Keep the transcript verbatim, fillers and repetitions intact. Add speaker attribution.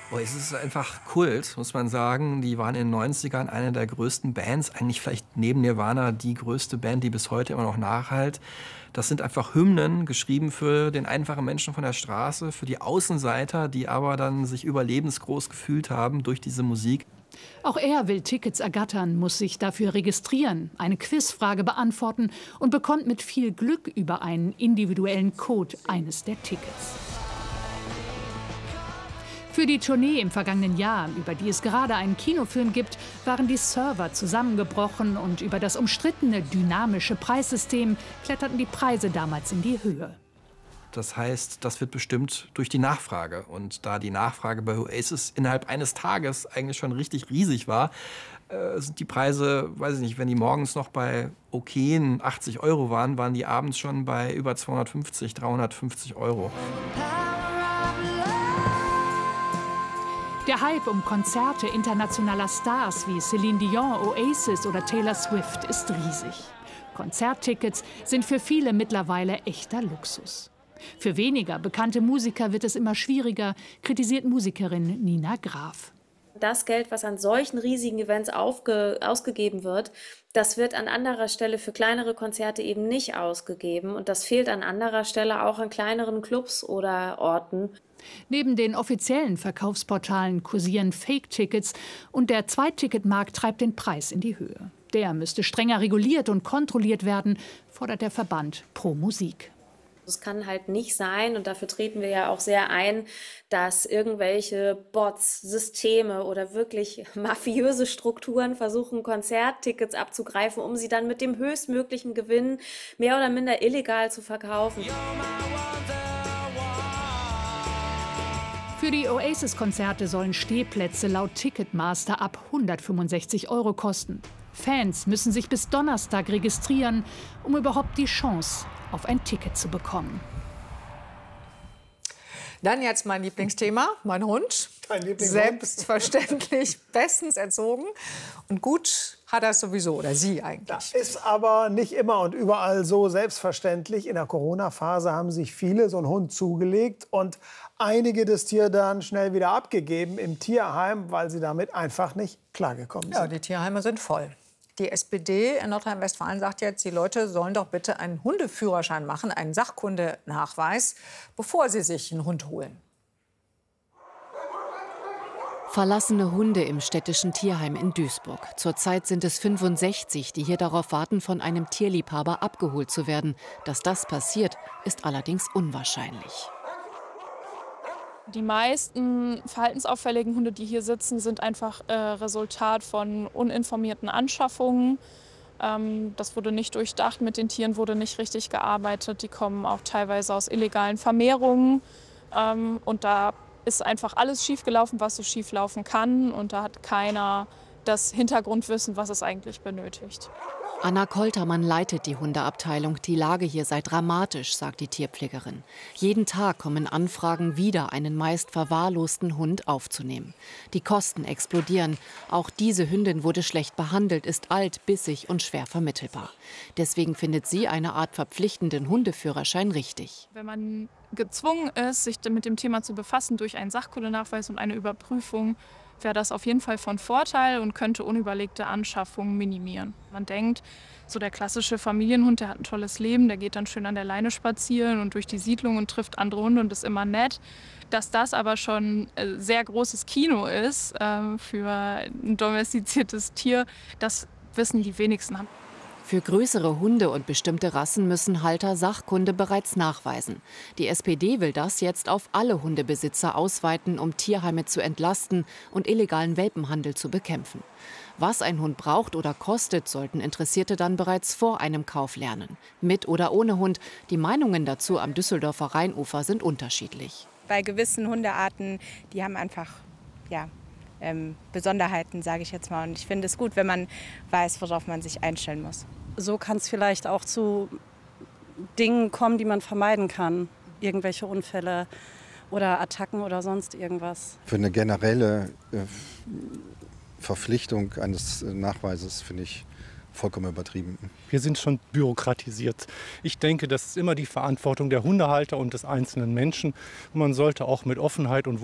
Speaker 1: Oh, es ist einfach Kult, muss man sagen. Die waren in den neunzigern eine der größten Bands, eigentlich vielleicht neben Nirvana die größte Band, die bis heute immer noch nachhalt. Das sind einfach Hymnen, geschrieben für den einfachen Menschen von der Straße, für die Außenseiter, die aber dann sich überlebensgroß gefühlt haben durch diese Musik.
Speaker 2: Auch er will Tickets ergattern, muss sich dafür registrieren, eine Quizfrage beantworten und bekommt mit viel Glück über einen individuellen Code eines der Tickets. Für die Tournee im vergangenen Jahr, über die es gerade einen Kinofilm gibt, waren die Server zusammengebrochen und über das umstrittene dynamische Preissystem kletterten die Preise damals in die Höhe.
Speaker 1: Das heißt, das wird bestimmt durch die Nachfrage. Und da die Nachfrage bei Oasis innerhalb eines Tages eigentlich schon richtig riesig war, äh, sind die Preise, weiß ich nicht, wenn die morgens noch bei okayen achtzig Euro waren, waren die abends schon bei über zweihundertfünfzig, dreihundertfünfzig Euro.
Speaker 2: Der Hype um Konzerte internationaler Stars wie Celine Dion, Oasis oder Taylor Swift ist riesig. Konzerttickets sind für viele mittlerweile echter Luxus. Für weniger bekannte Musiker wird es immer schwieriger, kritisiert Musikerin Nina Graf.
Speaker 3: Das Geld, was an solchen riesigen Events aufge ausgegeben wird, das wird an anderer Stelle für kleinere Konzerte eben nicht ausgegeben. Und das fehlt an anderer Stelle auch an kleineren Clubs oder Orten.
Speaker 2: Neben den offiziellen Verkaufsportalen kursieren Fake-Tickets und der Zweitticketmarkt treibt den Preis in die Höhe. Der müsste strenger reguliert und kontrolliert werden, fordert der Verband Pro Musik.
Speaker 3: Es kann halt nicht sein, und dafür treten wir ja auch sehr ein, dass irgendwelche Bots, Systeme oder wirklich mafiöse Strukturen versuchen, Konzerttickets abzugreifen, um sie dann mit dem höchstmöglichen Gewinn mehr oder minder illegal zu verkaufen.
Speaker 2: Für die Oasis-Konzerte sollen Stehplätze laut Ticketmaster ab hundertfünfundsechzig Euro kosten. Fans müssen sich bis Donnerstag registrieren, um überhaupt die Chance auf ein Ticket zu bekommen.
Speaker 4: Dann jetzt mein Lieblingsthema, mein Hund.
Speaker 5: Dein Lieblingshund?
Speaker 4: Selbstverständlich bestens erzogen. Und gut hat er es sowieso, oder sie eigentlich.
Speaker 5: Das ist aber nicht immer und überall so selbstverständlich. In der Corona-Phase haben sich viele so einen Hund zugelegt und einige das Tier dann schnell wieder abgegeben im Tierheim, weil sie damit einfach nicht klargekommen sind.
Speaker 4: Ja, die Tierheime sind voll. Die S P D in Nordrhein-Westfalen sagt jetzt, die Leute sollen doch bitte einen Hundeführerschein machen, einen Sachkundenachweis, bevor sie sich einen Hund holen.
Speaker 6: Verlassene Hunde im städtischen Tierheim in Duisburg. Zurzeit sind es fünfundsechzig, die hier darauf warten, von einem Tierliebhaber abgeholt zu werden. Dass das passiert, ist allerdings unwahrscheinlich.
Speaker 7: Die meisten verhaltensauffälligen Hunde, die hier sitzen, sind einfach äh, Resultat von uninformierten Anschaffungen. Ähm, das wurde nicht durchdacht, mit den Tieren wurde nicht richtig gearbeitet. Die kommen auch teilweise aus illegalen Vermehrungen. Ähm, und da ist einfach alles schiefgelaufen, was so schief laufen kann. Und da hat keiner das Hintergrundwissen, was es eigentlich benötigt.
Speaker 6: Anna Koltermann leitet die Hundeabteilung. Die Lage hier sei dramatisch, sagt die Tierpflegerin. Jeden Tag kommen Anfragen, wieder einen meist verwahrlosten Hund aufzunehmen. Die Kosten explodieren. Auch diese Hündin wurde schlecht behandelt, ist alt, bissig und schwer vermittelbar. Deswegen findet sie eine Art verpflichtenden Hundeführerschein richtig.
Speaker 7: Wenn man gezwungen ist, sich mit dem Thema zu befassen durch einen Sachkundenachweis und eine Überprüfung, wäre das auf jeden Fall von Vorteil und könnte unüberlegte Anschaffungen minimieren. Man denkt, so der klassische Familienhund, der hat ein tolles Leben, der geht dann schön an der Leine spazieren und durch die Siedlung und trifft andere Hunde und ist immer nett. Dass das aber schon ein sehr großes Kino ist äh, für ein domestiziertes Tier, das wissen die wenigsten.
Speaker 6: Für größere Hunde und bestimmte Rassen müssen Halter Sachkunde bereits nachweisen. Die S P D will das jetzt auf alle Hundebesitzer ausweiten, um Tierheime zu entlasten und illegalen Welpenhandel zu bekämpfen. Was ein Hund braucht oder kostet, sollten Interessierte dann bereits vor einem Kauf lernen. Mit oder ohne Hund, die Meinungen dazu am Düsseldorfer Rheinufer sind unterschiedlich.
Speaker 8: Bei gewissen Hundearten, die haben einfach, ja, Ähm, Besonderheiten, sage ich jetzt mal. Und ich finde es gut, wenn man weiß, worauf man sich einstellen muss.
Speaker 9: So kann es vielleicht auch zu Dingen kommen, die man vermeiden kann. Irgendwelche Unfälle oder Attacken oder sonst irgendwas.
Speaker 10: Für eine generelle äh, Verpflichtung eines Nachweises finde ich vollkommen übertrieben.
Speaker 11: Wir sind schon bürokratisiert. Ich denke, das ist immer die Verantwortung der Hundehalter und des einzelnen Menschen. Man sollte auch mit Offenheit und